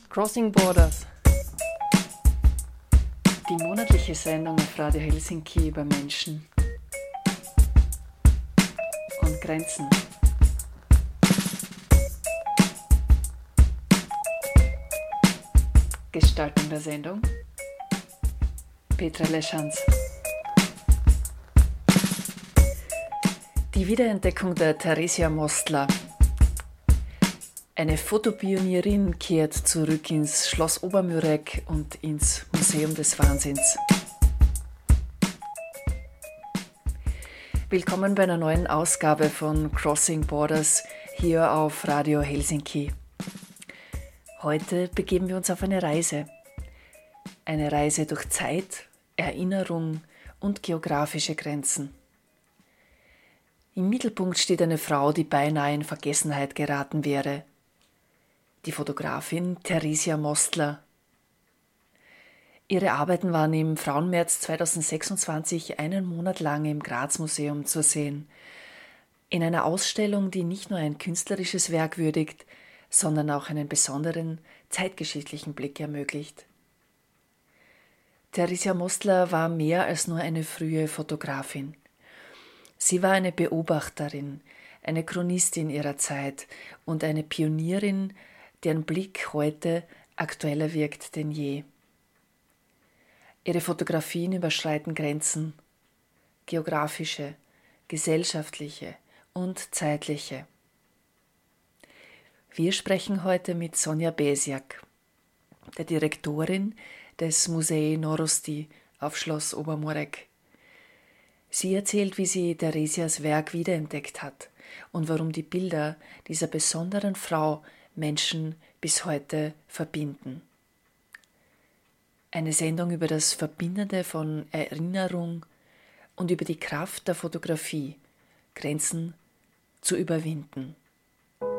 Crossing Borders. Die monatliche Sendung auf Radio Helsinki über Menschen und Grenzen. Gestaltung der Sendung Petra Leschanz. Die Wiederentdeckung der Theresia Mostler. Eine Fotopionierin kehrt zurück ins Schloss Obermüreck und ins Museum des Wahnsinns. Willkommen bei einer neuen Ausgabe von Crossing Borders hier auf Radio Helsinki. Heute begeben wir uns auf eine Reise. Eine Reise durch Zeit, Erinnerung und geografische Grenzen. Im Mittelpunkt steht eine Frau, die beinahe in Vergessenheit geraten wäre. Die Fotografin Theresia Mostler. Ihre Arbeiten waren im Frauenmärz 2026 einen Monat lang im Graz-Museum zu sehen. In einer Ausstellung, die nicht nur ein künstlerisches Werk würdigt, sondern auch einen besonderen zeitgeschichtlichen Blick ermöglicht. Theresia Mostler war mehr als nur eine frühe Fotografin. Sie war eine Beobachterin, eine Chronistin ihrer Zeit und eine Pionierin, deren Blick heute aktueller wirkt denn je. Ihre Fotografien überschreiten Grenzen, geografische, gesellschaftliche und zeitliche. Wir sprechen heute mit Sonja Besiak, der Direktorin des Musei Norosti auf Schloss Obermüreck. Sie erzählt, wie sie Theresias Werk wiederentdeckt hat und warum die Bilder dieser besonderen Frau Menschen bis heute verbinden. Eine Sendung über das Verbindende von Erinnerung und über die Kraft der Fotografie, Grenzen zu überwinden.